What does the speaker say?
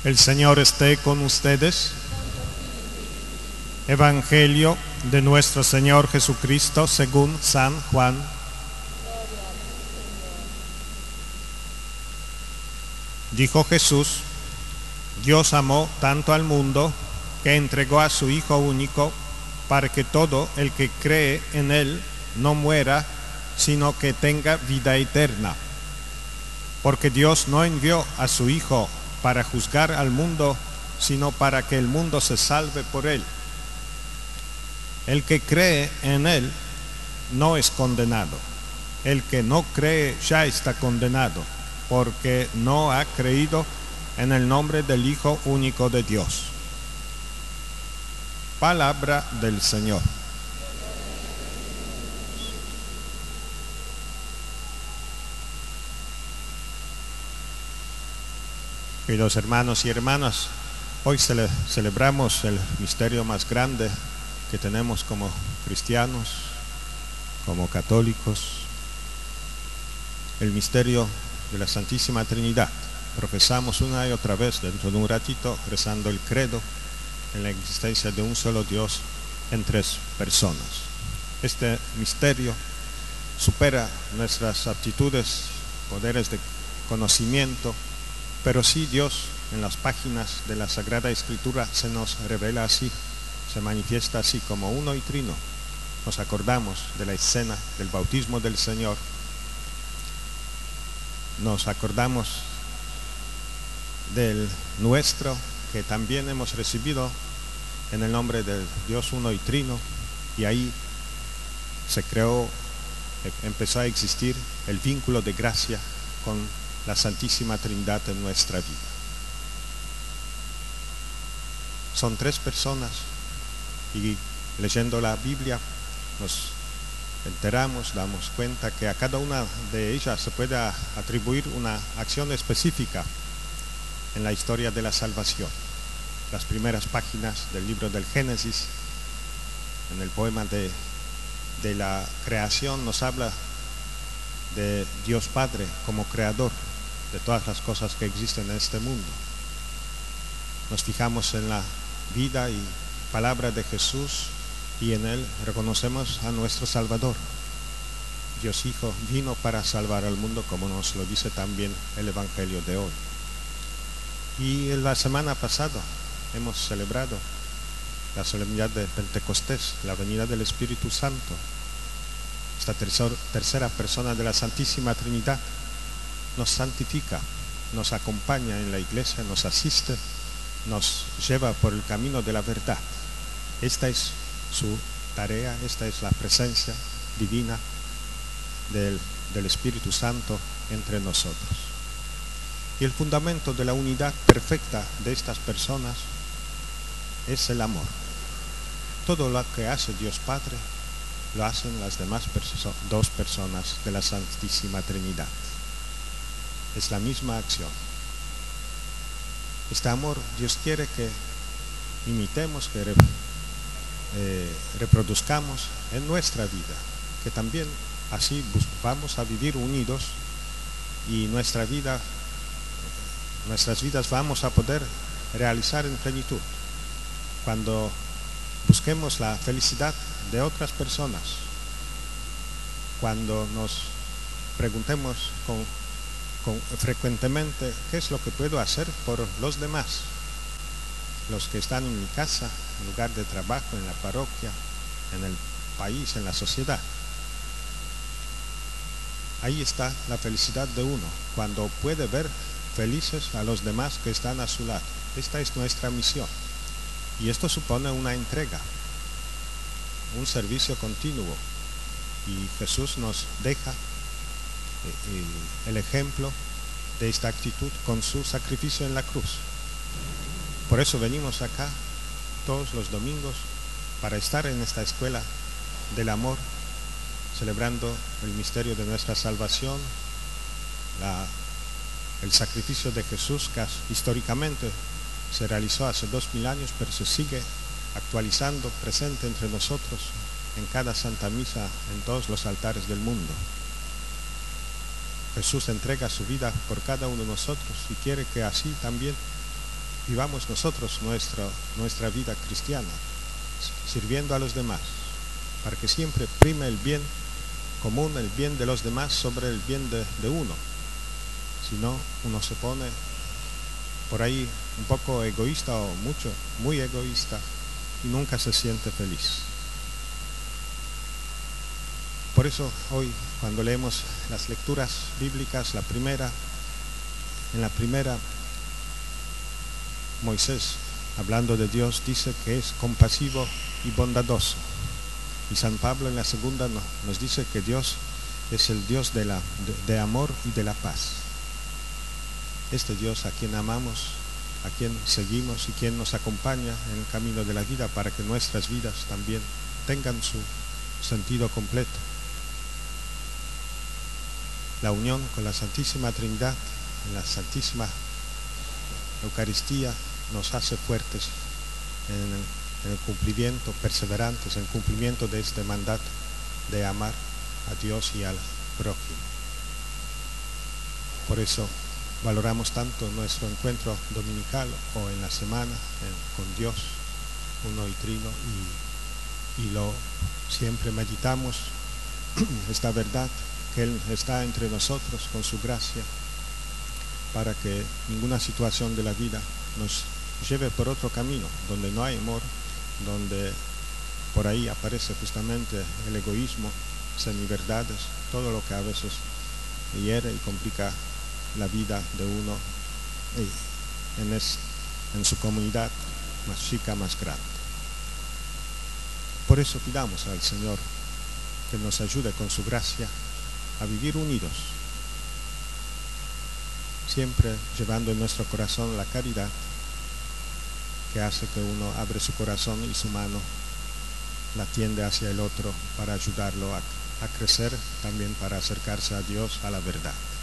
El Señor esté con ustedes. Evangelio de nuestro Señor Jesucristo según San Juan. Dijo Jesús: Dios amó tanto al mundo que entregó a su Hijo único para que todo el que cree en Él no muera, sino que tenga vida eterna. Porque Dios no envió a su Hijo para juzgar al mundo, sino para que el mundo se salve por Él. El que cree en Él no es condenado. El que no cree ya está condenado, porque no ha creído en el nombre del Hijo único de Dios. Palabra del Señor. Queridos hermanos y hermanas, hoy celebramos el misterio más grande que tenemos como cristianos, como católicos, el misterio de la Santísima Trinidad. Profesamos una y otra vez dentro de un ratito, rezando el credo, en la existencia de un solo Dios en tres personas. Este misterio supera nuestras aptitudes, poderes de conocimiento, pero sí Dios en las páginas de la Sagrada Escritura se nos revela así, se manifiesta así como uno y trino. Nos acordamos de la escena del bautismo del Señor, nos acordamos del nuestro que también hemos recibido en el nombre del Dios uno y trino, y ahí se creó, empezó a existir el vínculo de gracia con la Santísima Trinidad en nuestra vida. Son tres personas y leyendo la Biblia nos enteramos, damos cuenta que a cada una de ellas se puede atribuir una acción específica en la historia de la salvación. Las primeras páginas del libro del Génesis, en el poema de la creación, nos habla de Dios Padre como creador de todas las cosas que existen en este mundo. Nos fijamos en la vida y palabra de Jesús y en Él reconocemos a nuestro Salvador. Dios Hijo vino para salvar al mundo, como nos lo dice también el Evangelio de hoy. Y en la semana pasada hemos celebrado la solemnidad de Pentecostés, la venida del Espíritu Santo. Esta tercera persona de la Santísima Trinidad nos santifica, nos acompaña en la iglesia, nos asiste, nos lleva por el camino de la verdad. Esta es su tarea, esta es la presencia divina del Espíritu Santo entre nosotros. Y el fundamento de la unidad perfecta de estas personas es el amor. Todo lo que hace Dios Padre lo hacen las demás dos personas de la Santísima Trinidad. Es la misma acción. Este amor Dios quiere que imitemos, que reproduzcamos en nuestra vida, que también así vamos a vivir unidos y nuestras vidas vamos a poder realizar en plenitud cuando busquemos la felicidad de otras personas, cuando nos preguntemos frecuentemente qué es lo que puedo hacer por los demás, los que están en mi casa, en lugar de trabajo, en la parroquia, en el país, en la sociedad. Ahí está la felicidad de uno, cuando puede ver felices a los demás que están a su lado. Esta es nuestra misión. Y esto supone una entrega, un servicio continuo. Y Jesús nos deja el ejemplo de esta actitud con su sacrificio en la cruz. Por eso venimos acá todos los domingos para estar en esta escuela del amor, celebrando el misterio de nuestra salvación, el sacrificio de Jesús que históricamente se realizó hace 2000 años, pero se sigue actualizando, presente entre nosotros en cada Santa Misa, en todos los altares del mundo. Jesús entrega su vida por cada uno de nosotros y quiere que así también vivamos nosotros nuestra vida cristiana, sirviendo a los demás, para que siempre prime el bien común, el bien de los demás sobre el bien de uno. Si no, uno se pone por ahí un poco egoísta o muy egoísta y nunca se siente feliz. Por eso hoy, cuando leemos las lecturas bíblicas, en la primera, Moisés, hablando de Dios, dice que es compasivo y bondadoso. Y San Pablo en la segunda nos dice que Dios es el Dios de amor y de la paz. Este Dios a quien amamos, a quien seguimos y quien nos acompaña en el camino de la vida para que nuestras vidas también tengan su sentido completo. La unión con la Santísima Trinidad, en la Santísima Eucaristía, nos hace fuertes en el cumplimiento, perseverantes en el cumplimiento de este mandato de amar a Dios y al prójimo. Por eso valoramos tanto nuestro encuentro dominical o en la semana con Dios, uno y trino, y siempre meditamos esta verdad, que Él está entre nosotros con su gracia, para que ninguna situación de la vida nos lleve por otro camino, donde no hay amor, donde por ahí aparece justamente el egoísmo, semiverdades, todo lo que a veces hiere y complica la vida de uno en su comunidad más chica, más grande. Por eso pidamos al Señor que nos ayude con su gracia a vivir unidos, siempre llevando en nuestro corazón la caridad, que hace que uno abre su corazón y su mano la tiende hacia el otro para ayudarlo a crecer, también para acercarse a Dios, a la verdad.